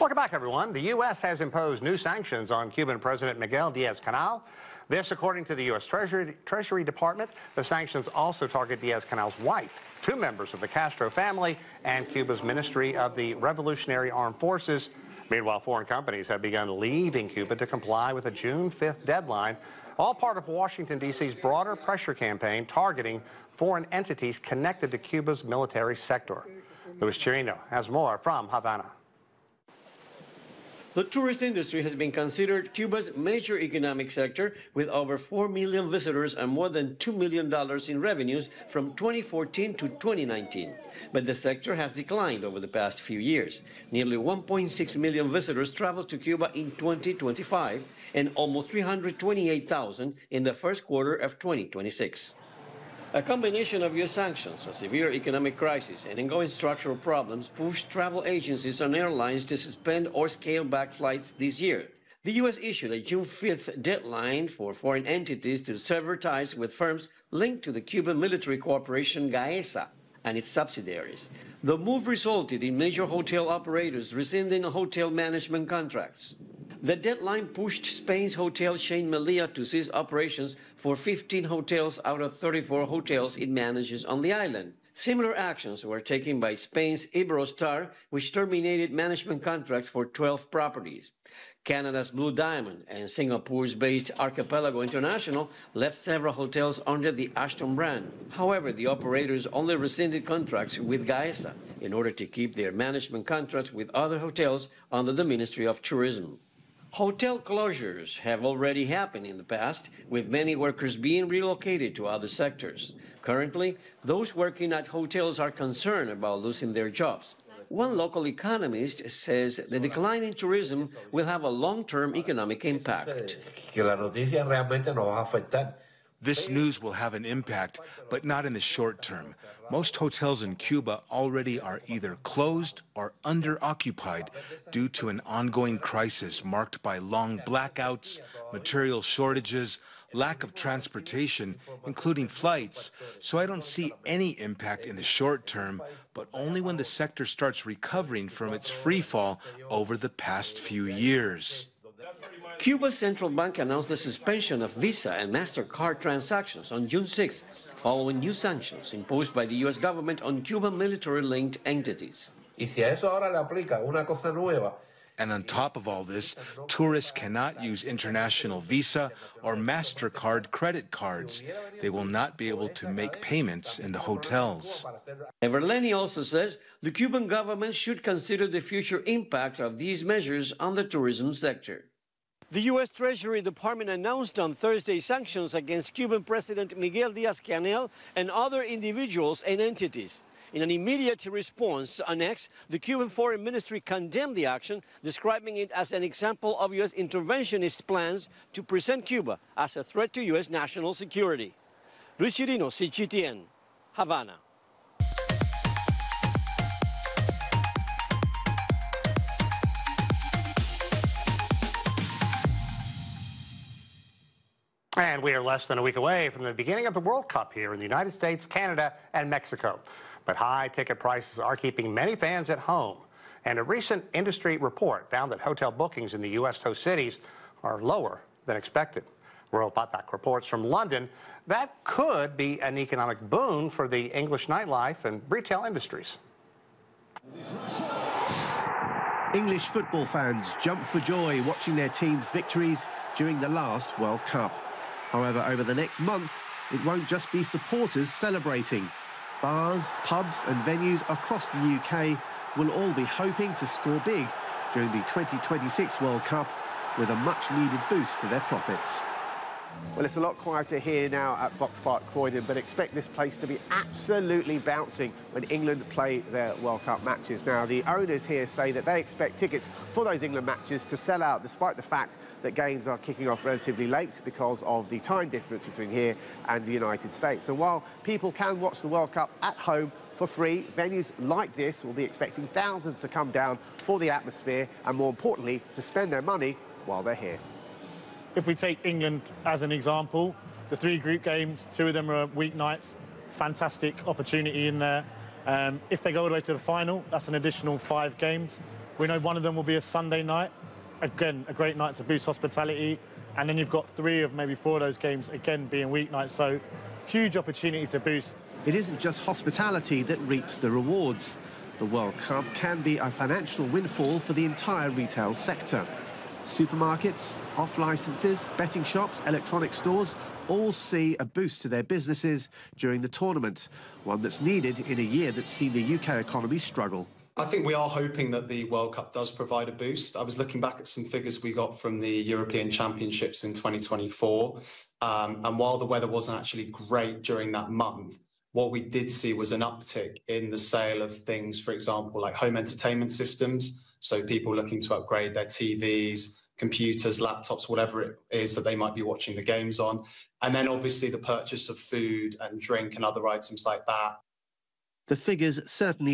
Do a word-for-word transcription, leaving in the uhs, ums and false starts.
Welcome back, everyone. The U S has imposed new sanctions on Cuban President Miguel Diaz-Canel. This, according to the U S Treasury, Treasury Department. The sanctions also target Diaz-Canel's wife, two members of the Castro family, and Cuba's Ministry of the Revolutionary Armed Forces. Meanwhile, foreign companies have begun leaving Cuba to comply with a June fifth deadline, all part of Washington, D C's broader pressure campaign targeting foreign entities connected to Cuba's military sector. Luis Chirino has more from Havana. The tourist industry has been considered Cuba's major economic sector, with over four million visitors and more than two million dollars in revenues from twenty fourteen to twenty nineteen. But the sector has declined over the past few years. Nearly one point six million visitors traveled to Cuba in twenty twenty-five and almost three hundred twenty-eight thousand in the first quarter of twenty twenty-six. A combination of U S sanctions, a severe economic crisis, and ongoing structural problems pushed travel agencies and airlines to suspend or scale back flights this year. The U S issued a June fifth deadline for foreign entities to sever ties with firms linked to the Cuban military corporation Gaesa and its subsidiaries. The move resulted in major hotel operators rescinding hotel management contracts. The deadline pushed Spain's hotel chain Melia to cease operations for fifteen hotels out of thirty-four hotels it manages on the island. Similar actions were taken by Spain's Iberostar, which terminated management contracts for twelve properties. Canada's Blue Diamond and Singapore's based Archipelago International left several hotels under the Ashton brand. However, the operators only rescinded contracts with Gaesa in order to keep their management contracts with other hotels under the Ministry of Tourism. Hotel closures have already happened in the past, with many workers being relocated to other sectors. Currently, those working at hotels are concerned about losing their jobs. One local economist says the decline in tourism will have a long-term economic impact. This news will have an impact, but not in the short term. Most hotels in Cuba already are either closed or under-occupied due to an ongoing crisis marked by long blackouts, material shortages, lack of transportation, including flights. So I don't see any impact in the short term, but only when the sector starts recovering from its freefall over the past few years. Cuba's central bank announced the suspension of Visa and MasterCard transactions on June sixth, following new sanctions imposed by the U S government on Cuban military-linked entities. And on top of all this, tourists cannot use international Visa or MasterCard credit cards. They will not be able to make payments in the hotels. Everleni also says the Cuban government should consider the future impact of these measures on the tourism sector. The U S Treasury Department announced on Thursday sanctions against Cuban President Miguel Diaz-Canel and other individuals and entities. In an immediate response on X, the Cuban Foreign Ministry condemned the action, describing it as an example of U S interventionist plans to present Cuba as a threat to U S national security. Luis Chirino, C G T N, Havana. And we are less than a week away from the beginning of the World Cup here in the United States, Canada, and Mexico. But high ticket prices are keeping many fans at home. And a recent industry report found that hotel bookings in the U S host cities are lower than expected. World Patak reports from London that could be an economic boon for the English nightlife and retail industries. English football fans jump for joy watching their team's victories during the last World Cup. However, over the next month, it won't just be supporters celebrating. Bars, pubs and venues across the U K will all be hoping to score big during the twenty twenty-six World Cup with a much-needed boost to their profits. Well, it's a lot quieter here now at Box Park Croydon, but expect this place to be absolutely bouncing when England play their World Cup matches. Now, the owners here say that they expect tickets for those England matches to sell out, despite the fact that games are kicking off relatively late because of the time difference between here and the United States. And while people can watch the World Cup at home for free, venues like this will be expecting thousands to come down for the atmosphere and, more importantly, to spend their money while they're here. If we take England as an example, the three group games, two of them are weeknights, fantastic opportunity in there. Um, if they go all the way to the final, that's an additional five games. We know one of them will be a Sunday night. Again, a great night to boost hospitality. And then you've got three of maybe four of those games, again, being weeknights. So huge opportunity to boost. It isn't just hospitality that reaps the rewards. The World Cup can be a financial windfall for the entire retail sector. Supermarkets, off-licenses, betting shops, electronic stores all see a boost to their businesses during the tournament, one that's needed in a year that's seen the U K economy struggle. I think we are hoping that the World Cup does provide a boost. I was looking back at some figures we got from the European Championships in twenty twenty-four, um, and while the weather wasn't actually great during that month, what we did see was an uptick in the sale of things, for example, like home entertainment systems, so people looking to upgrade their T Vs, computers, laptops, whatever it is that they might be watching the games on, and then obviously the purchase of food and drink and other items like that. The figures certainly